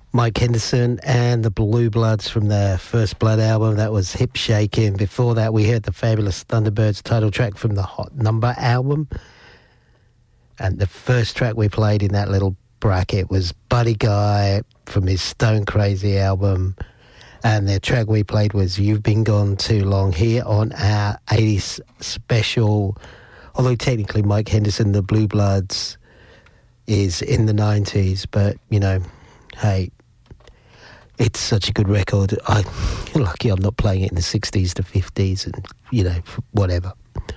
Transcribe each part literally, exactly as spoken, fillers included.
Mike Henderson and the Blue Bloods from their First Blood album. That was Hip Shaking. Before that, we heard the Fabulous Thunderbirds title track from the Hot Number album. And the first track we played in that little bracket was Buddy Guy from his Stone Crazy album. And the track we played was You've Been Gone Too Long here on our eighties special. Although technically Mike Henderson, the Blue Bloods, is in the nineties. But, you know, hey, it's such a good record. I'm lucky I'm not playing it in the sixties to fifties and, you know, whatever.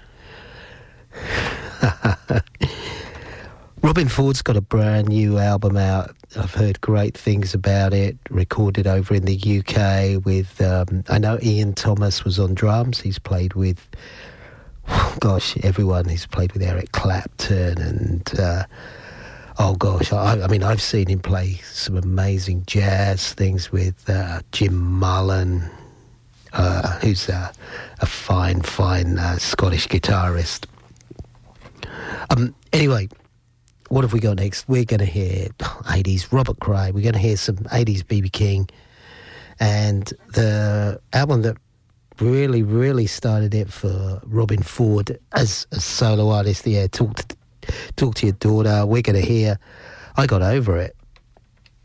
Robin Ford's got a brand new album out. I've heard great things about it. Recorded over in the U K with, um, I know Ian Thomas was on drums. He's played with, oh gosh, everyone. He's played with Eric Clapton and... Uh, Oh, gosh, I, I mean, I've seen him play some amazing jazz things with uh, Jim Mullen, uh, who's a, a fine, fine uh, Scottish guitarist. Um, anyway, what have we got next? We're going to hear eighties Robert Cray. We're going to hear some eighties B B King. And the album that really, really started it for Robin Ford as a solo artist, yeah, Talk to Talk to Your Daughter. We're going to hear I Got Over It.